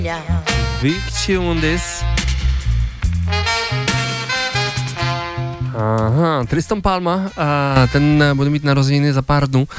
Big tune this. Aha, Tristan Palma, ten bude mít narozeniny za pár dnů.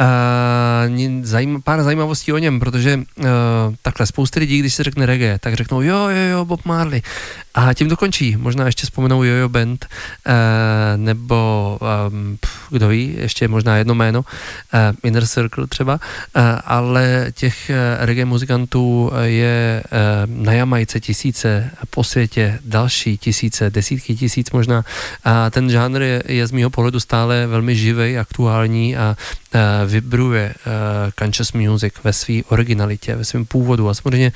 Pár zajímavostí o něm, protože takhle spousty lidí, když se řekne reggae, tak řeknou jo, Bob Marley. A tím to končí. Možná ještě vzpomenou Yo-Yo Band, nebo kdo ví, ještě možná jedno jméno, Inner Circle třeba, ale těch reggae muzikantů je na Jamajce tisíce, po světě další tisíce, desítky tisíc možná. A ten žánr je z mýho pohledu stále velmi živý, aktuální a vibruje conscious music ve své originalitě, ve svém původu a samozřejmě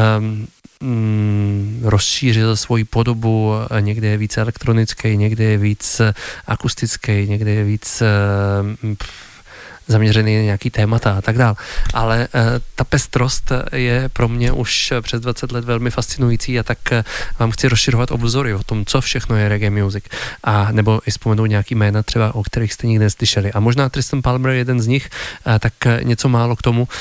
rozšířil svoji podobu, někde je víc elektronický, někde je víc akustický, někde je víc zaměřený na nějaký témata a tak dál. Ale ta pestrost je pro mě už přes 20 let velmi fascinující a tak vám chci rozširovat obzory o tom, co všechno je reggae music. A nebo i vzpomenout nějaký jména třeba, o kterých jste nikdy neslyšeli. A možná Tristan Palmer je jeden z nich, tak něco málo k tomu.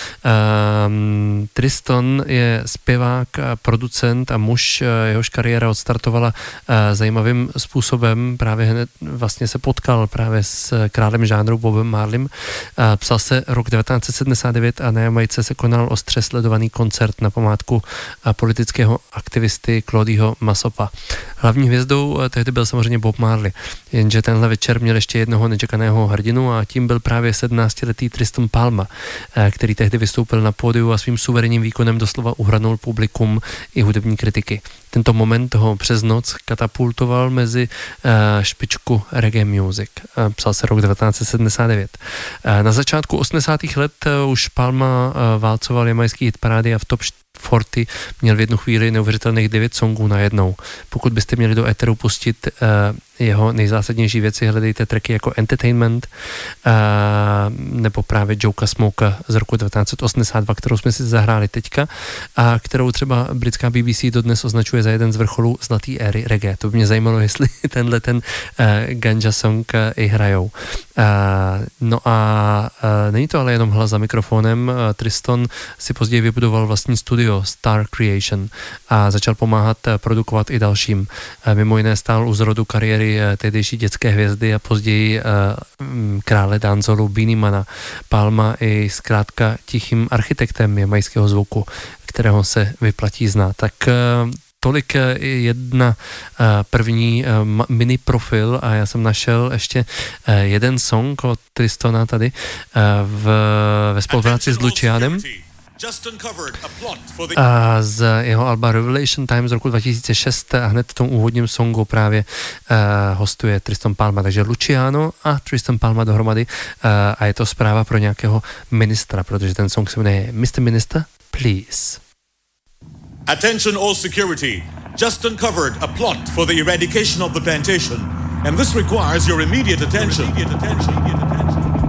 Tristan je zpěvák, producent a muž, jehož kariéra odstartovala zajímavým způsobem. Právě hned vlastně se potkal právě s králem žánru Bobem Marleym. Psal se rok 1979 a na Jamajce se konal ostře sledovaný koncert na památku politického aktivisty Claudeho Masopa. Hlavní hvězdou tehdy byl samozřejmě Bob Marley, jenže tenhle večer měl ještě jednoho nečekaného hrdinu a tím byl právě 17letý Tristan Palma, který tehdy vystoupil na pódiu a svým suverénním výkonem doslova uhranul publikum i hudební kritiky. Tento moment ho přes noc katapultoval mezi špičku reggae music. Psal se rok 1979. Na začátku 80. let už Palma válcoval jamajský hitparády a v top 40 měl v jednu chvíli neuvěřitelných 9 songů najednou. Pokud byste měli do éteru pustit jeho nejzásadnější věci, hledejte tracky jako Entertainment nebo právě Joka Smoka z roku 1982, kterou jsme si zahráli teďka a kterou třeba britská BBC dodnes označuje za jeden z vrcholů zlatý éry reggae. To by mě zajímalo, jestli tenhle ten Ganja song i hrajou. No a není to ale jenom hlas za mikrofonem. Tristan si později vybudoval vlastní studio Star Creation a začal pomáhat produkovat i dalším. Mimo jiné stál u zrodu kariéry tehdejší dětské hvězdy a později krále dancehall Beenie Mana. Palma i zkrátka tichým architektem jamajského zvuku, kterého se vyplatí znát. Tak tolik jedna první mini profil a já jsem našel ještě jeden song od Tristana tady ve spolupráci s Lucianem a z jeho alba Revelation Time z roku 2006 a hned v tom úvodním songu právě hostuje Tristan Palma, takže Luciano a Tristan Palma dohromady a je to zpráva pro nějakého ministra, protože ten song se jmenuje Mr. Minister, Please. Attention all security. Just uncovered a plot for the eradication of the plantation, and this requires your immediate attention.